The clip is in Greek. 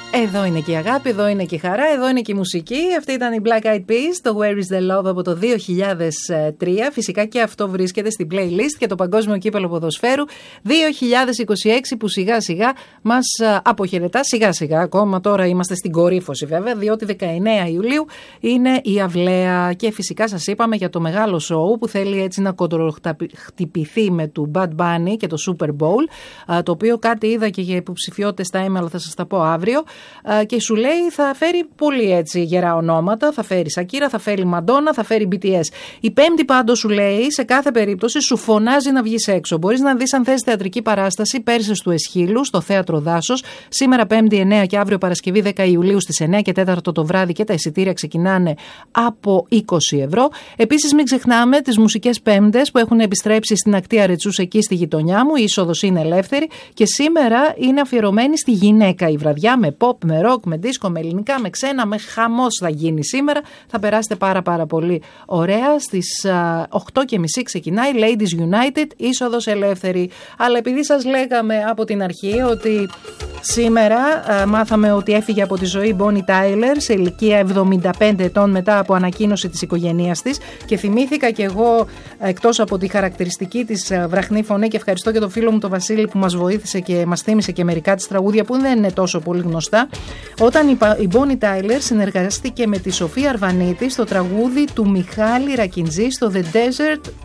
Εδώ είναι και η αγάπη, εδώ είναι και η χαρά, εδώ είναι και η μουσική. Αυτή ήταν η Black Eyed Peas, το Where is the Love από το 2003. Φυσικά και αυτό βρίσκεται στην playlist και το Παγκόσμιο Κύπελλο Ποδοσφαίρου 2026 που σιγά σιγά μας αποχαιρετά. Σιγά σιγά, ακόμα τώρα είμαστε στην κορύφωση βέβαια, διότι 19 Ιουλίου είναι η αυλαία και φυσικά σας είπαμε για το μεγάλο σοου που θέλει έτσι να κοντροχτυπηθεί με του Bad Bunny και το Super Bowl, το οποίο κάτι είδα και για υποψηφιότητες στα email, θα σας τα πω αύριο. Και σου λέει θα φέρει πολύ έτσι γερά ονόματα, θα φέρει Σακύρα, θα φέρει Μαντόνα, θα φέρει BTS. Η Πέμπτη πάντως σου λέει σε κάθε περίπτωση σου φωνάζει να βγεις έξω. Μπορείς να δεις αν θες θεατρική παράσταση Πέρσες του Εσχύλου στο Θέατρο Δάσος, σήμερα Πέμπτη 9 και αύριο Παρασκευή 10 Ιουλίου στις 9 και 4 το βράδυ και τα εισιτήρια ξεκινάνε από 20 ευρώ. Επίσης μην ξεχνάμε τις μουσικές Πέμπτες που έχουν επιστρέψει στην ακτή Αρετσούς εκεί στη γειτονιά μου, η είσοδος είναι ελεύθερη και σήμερα είναι αφιερωμένη στη γυναίκα η βραδιά με pop, με rock, με disco, με ελληνικά, με ξένα, με χαμός θα γίνει σήμερα. Θα περάσετε πάρα πολύ ωραία. Στις 8.30 ξεκινάει Ladies United, είσοδος ελεύθερη. Αλλά επειδή σας λέγαμε από την αρχή ότι σήμερα μάθαμε ότι έφυγε από τη ζωή Bonnie Tyler σε ηλικία 75 ετών μετά από ανακοίνωση της οικογένειας της και θυμήθηκα και εγώ εκτός από τη χαρακτηριστική της βραχνή φωνή και ευχαριστώ και τον φίλο μου τον Βασίλη που μας βοήθησε και μας θύμισε και μερικά της τραγούδια που δεν είναι τόσο πολύ γνωστά. Όταν η Bonnie Tyler συνεργάστηκε με τη Σοφία Αρβανίτη στο τραγούδι του Μιχάλη Ρακιντζή στο The Desert